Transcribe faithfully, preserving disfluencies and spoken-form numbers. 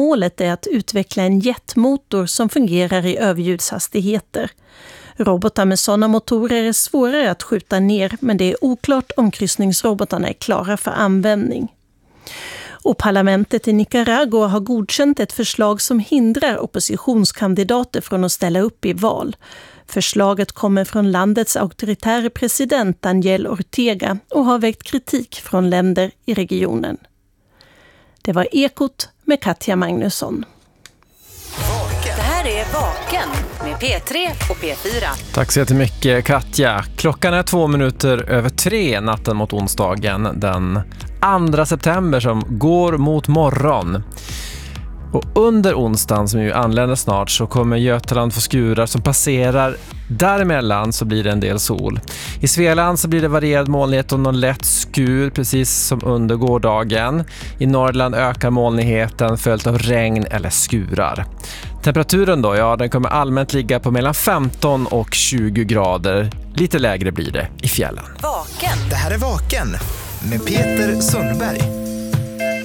Målet är att utveckla en jetmotor som fungerar i överljudshastigheter. Robotar med sådana motorer är svårare att skjuta ner, men det är oklart om kryssningsrobotarna är klara för användning. Och parlamentet i Nicaragua har godkänt ett förslag som hindrar oppositionskandidater från att ställa upp i val. Förslaget kommer från landets auktoritära president Daniel Ortega och har väckt kritik från länder i regionen. Det var Ekot med Katja Magnusson. Det här är Vaken med P tre och P fyra. Tack så jättemycket Katja. Klockan är två minuter över tre natten mot onsdagen den andra september som går mot morgon. Och under onsdagen som ju anländer snart så kommer Götaland få skurar som passerar. Däremellan så blir det en del sol. I Svealand så blir det varierad molnighet och någon lätt skur precis som under gårdagen. I Norrland ökar molnigheten följt av regn eller skurar. Temperaturen då, ja den kommer allmänt ligga på mellan femton och tjugo grader. Lite lägre blir det i fjällen. Vaken. Det här är Vaken med Peter Sundberg.